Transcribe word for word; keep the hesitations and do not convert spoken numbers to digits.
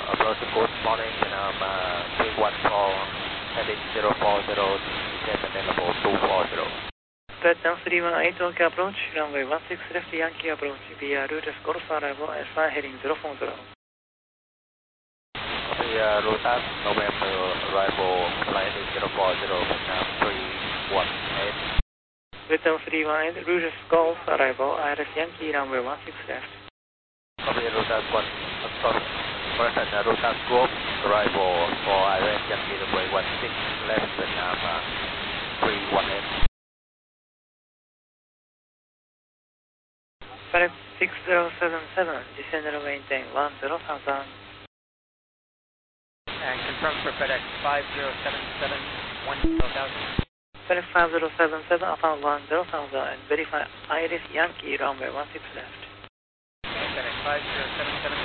approach good morning, Vietnam, uh, three one four, heading zero four zero, descend available two four zero. Vietnam three one eight, Tokyo approach, runway one six left, Yankee approach, via route of Golf arrival, Alpha heading zero four zero. Copy, uh, route November arrival, flight zero four zero, Vietnam three one eight. Vietnam three one eight, route of Golf arrival, I R S Yankee, runway one six left. Copy, route one, sorry, present uh, route group, arrival for I R S Yankee, runway one six left, Vietnam uh, three one eight. Flight six zero seven seven, descend and maintain one zero thousand. And confirm for FedEx five zero seven seven, one zero thousand. FedEx five zero seven seven, upon one zero thousand, and verify I R S Yankee, runway one six left. FedEx five zero seven seven,